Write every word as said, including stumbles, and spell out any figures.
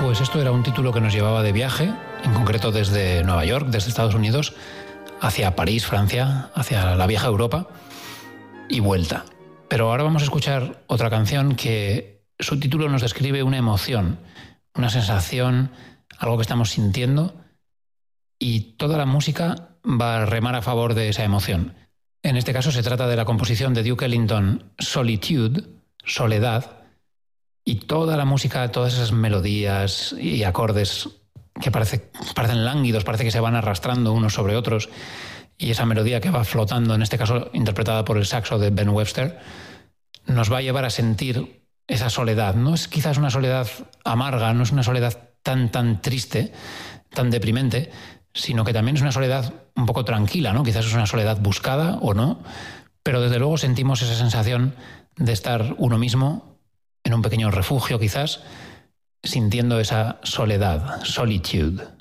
Pues esto era un título que nos llevaba de viaje, en concreto desde Nueva York, desde Estados Unidos, hacia París, Francia, hacia la vieja Europa y vuelta. Pero ahora vamos a escuchar otra canción que su título nos describe una emoción, una sensación, algo que estamos sintiendo, y toda la música va a remar a favor de esa emoción. En este caso se trata de la composición de Duke Ellington, Solitude, Soledad, y toda la música, todas esas melodías y acordes que parece, parecen lánguidos, parece que se van arrastrando unos sobre otros, y esa melodía que va flotando, en este caso interpretada por el saxo de Ben Webster, nos va a llevar a sentir esa soledad. No es quizás una soledad amarga, no es una soledad tan, tan triste, tan deprimente, sino que también es una soledad un poco tranquila, ¿no? Quizás es una soledad buscada o no, pero desde luego sentimos esa sensación de estar uno mismo en un pequeño refugio quizás, sintiendo esa soledad, solitude.